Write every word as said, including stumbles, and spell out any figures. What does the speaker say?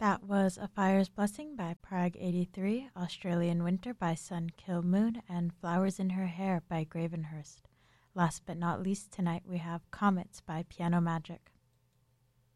That was A Fire's Blessing by Prague eighty-three, Australian Winter by Sun Kill Moon, and Flowers in Her Hair by Gravenhurst. Last but not least tonight we have Comets by Piano Magic.